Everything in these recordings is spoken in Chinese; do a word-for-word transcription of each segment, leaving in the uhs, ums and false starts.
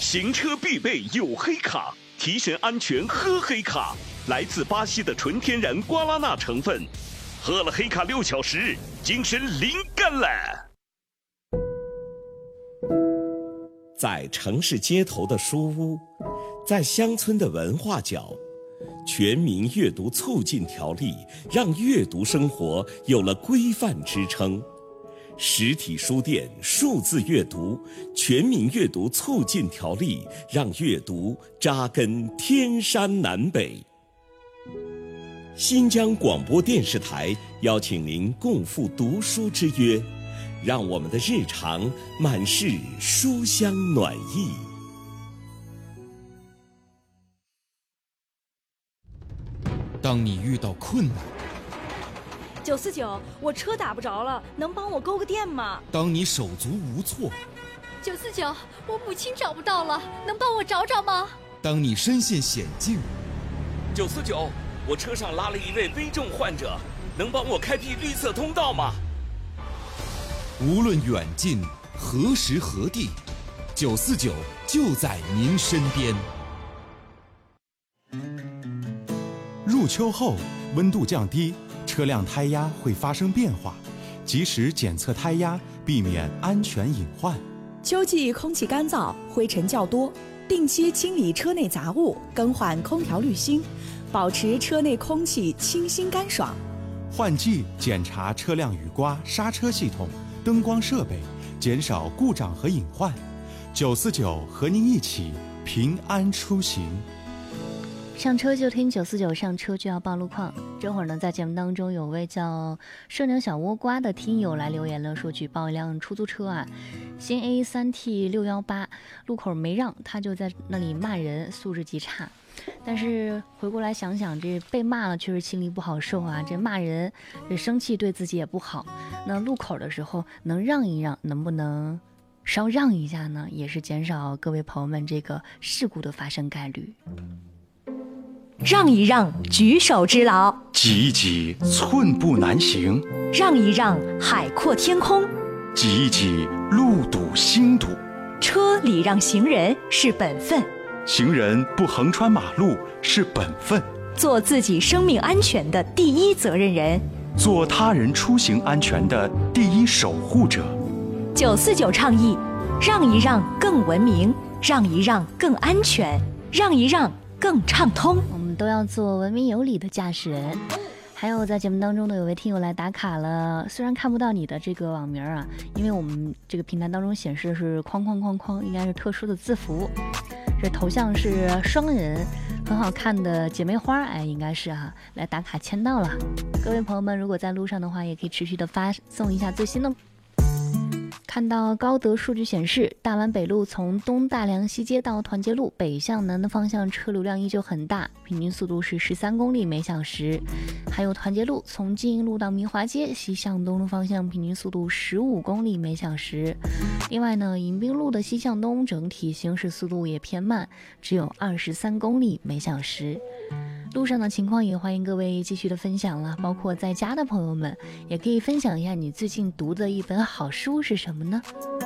行车必备有黑卡，提神安全喝黑卡。来自巴西的纯天然瓜拉纳成分，喝了黑卡六小时，精神灵感了。 在城市街头的书屋，在乡村的文化角，全民阅读促进条例让阅读生活有了规范支撑。实体书店数字阅读全民阅读促进条例让阅读扎根天山南北。新疆广播电视台邀请您共赴读书之约，让我们的日常满是书香暖意。 当你遇到困难， 九四九，我车打不着了，能帮我勾个电吗？ 当你手足无措， 九四九，我母亲找不到了，能帮我找找吗？ 当你身陷险境， 九四九，我车上拉了一位危重患者，能帮我开辟绿色通道吗？ 无论远近，何时何地，九四九就在您身边。 入秋后，温度降低，车辆胎压会发生变化，及时检测胎压，避免安全隐患。 秋季空气干燥，灰尘较多，定期清理车内杂物，更换空调滤芯，保持车内空气清新干爽。 换季检查车辆雨刮、刹车系统、灯光设备，减少故障和隐患。九四九和您一起平安出行。 上车就听九四九，上车就要报路况。这会儿呢，在节目当中有位叫社牛小倭瓜的听友来留言了，说举报一辆出租车啊，新 A 三 T 六一八路口没让，他就在那里骂人，素质极差。但是回过来想想，这被骂了确实心里不好受啊，这骂人这生气对自己也不好。那路口的时候能让一让，能不能稍让一下呢？也是减少各位朋友们这个事故的发生概率。 让一让，举手之劳； 挤一挤，寸步难行； 让一让，海阔天空； 挤一挤，路堵心堵。 车礼让行人是本分， 行人不横穿马路是本分。 做自己生命安全的第一责任人， 做他人出行安全的第一守护者。 九四九倡议，让一让更文明，让一让更安全，让一让更畅通。 我们都要做文明有礼的驾驶人。还有在节目当中呢，有位听友来打卡了，虽然看不到你的这个网名啊，因为我们这个平台当中显示的是框框框框，应该是特殊的字符。这头像是双人，很好看的姐妹花，哎，应该是哈、啊，来打卡签到了。各位朋友们，如果在路上的话，也可以持续的发送一下最新的。看到高德数据显示，大湾北路从东大梁西街到团结路北向南的方向车流量依旧很大，平均速度是十三公里每小时。还有团结路从金银路到明华街西向东的方向，平均速度十五公里每小时。另外呢，迎宾路的西向东整体行驶速度也偏慢，只有二十三公里每小时。路上的情况也欢迎各位继续的分享了，包括在家的朋友们也可以分享一下你最近读的一本好书是什么呢？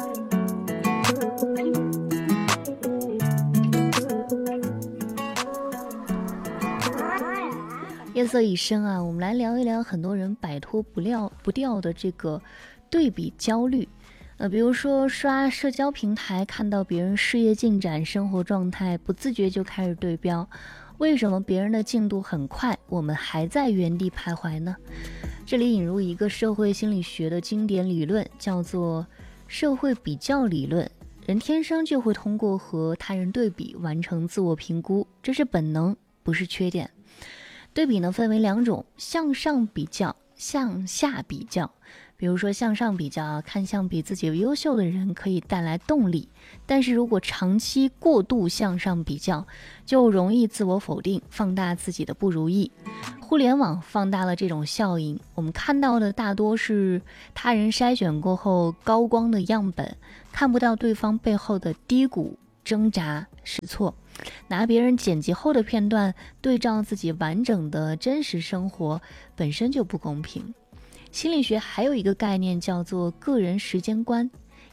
夜色已深啊，我们来聊一聊很多人摆脱不了不掉的这个对比焦虑。呃，比如说刷社交平台，看到别人事业进展、生活状态，不自觉就开始对标。为什么别人的进度很快，我们还在原地徘徊呢？这里引入一个社会心理学的经典理论，叫做社会比较理论。人天生就会通过和他人对比完成自我评估，这是本能，不是缺点。对比呢分为两种，向上比较，向下比较。比如说向上比较，看向比自己优秀的人可以带来动力，但是如果长期过度向上比较，就容易自我否定，放大自己的不如意。互联网放大了这种效应，我们看到的大多是他人筛选过后高光的样本，看不到对方背后的低谷、挣扎、试错。拿别人剪辑后的片段对照自己完整的真实生活，本身就不公平。心理学还有一个概念叫做个人时间观，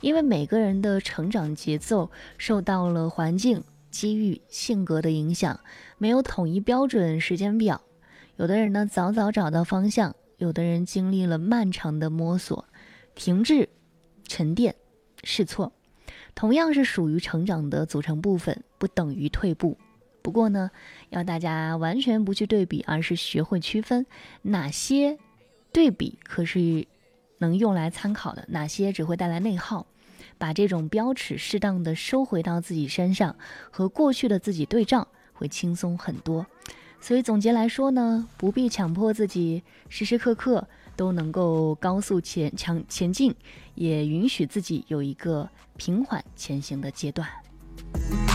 因为每个人的成长节奏受到了环境、机遇、性格的影响，没有统一标准时间表。有的人呢早早找到方向，有的人经历了漫长的摸索、停滞、沉淀、试错。同样是属于成长的组成部分，不等于退步。不过呢，要大家完全不去对比，而是学会区分哪些对比可是能用来参考的，哪些只会带来内耗。把这种标尺适当的收回到自己身上，和过去的自己对照，会轻松很多。所以总结来说呢，不必强迫自己时时刻刻都能够高速前强前进，也允许自己有一个平缓前行的阶段。